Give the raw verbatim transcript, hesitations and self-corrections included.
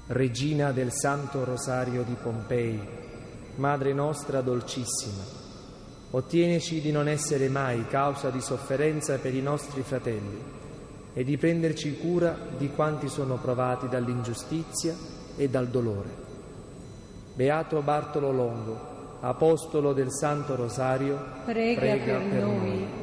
Regina del Santo Rosario di Pompei, Madre nostra dolcissima, ottieneci di non essere mai causa di sofferenza per i nostri fratelli e di prenderci cura di quanti sono provati dall'ingiustizia e dal dolore. Beato Bartolo Longo, Apostolo del Santo Rosario, prega, prega per noi. noi.